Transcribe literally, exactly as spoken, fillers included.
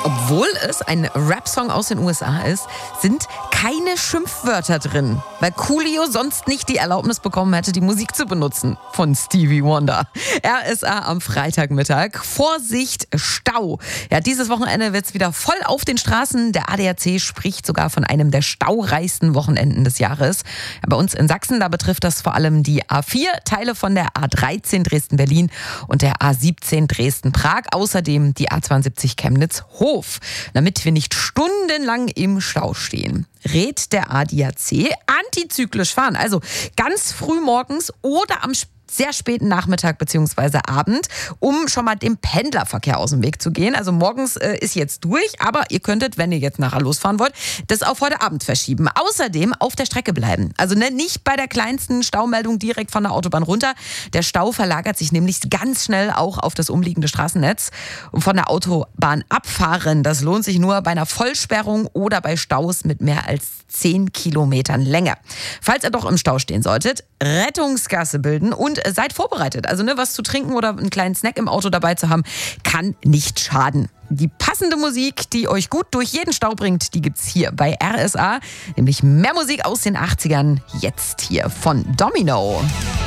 Obwohl es ein Rap-Song aus den U S A ist, sind keine Schimpfwörter drin, weil Coolio sonst nicht die Erlaubnis bekommen hätte, die Musik zu benutzen von Stevie Wonder. R S A am Freitagmittag. Vorsicht, Stau. Ja, dieses Wochenende wird es wieder voll auf den Straßen. Der A D A C spricht sogar von einem der staureichsten Wochenenden des Jahres. Ja, bei uns in Sachsen, da betrifft das vor allem die A vier, Teile von der A dreizehn Dresden-Berlin und der A siebzehn Dresden-Prag. Außerdem die A zweiundsiebzig Chemnitz-Hof. Damit wir nicht stundenlang im Stau stehen, rät der A D A C antizyklisch fahren. Also ganz früh morgens oder am sehr späten Nachmittag bzw. Abend, um schon mal dem Pendlerverkehr aus dem Weg zu gehen. Also morgens äh, ist jetzt durch, aber ihr könntet, wenn ihr jetzt nachher losfahren wollt, das auf heute Abend verschieben. Außerdem auf der Strecke bleiben. Also ne, nicht bei der kleinsten Staumeldung direkt von der Autobahn runter. Der Stau verlagert sich nämlich ganz schnell auch auf das umliegende Straßennetz. Und von der Autobahn abfahren, das lohnt sich nur bei einer Vollsperrung oder bei Staus mit mehr als zehn Kilometern Länge. Falls ihr doch im Stau stehen solltet, Rettungsgasse bilden und seid vorbereitet. Also ne, was zu trinken oder einen kleinen Snack im Auto dabei zu haben, kann nicht schaden. Die passende Musik, die euch gut durch jeden Stau bringt, die gibt's hier bei R S A. Nämlich mehr Musik aus den achtzigern, jetzt hier von Domino.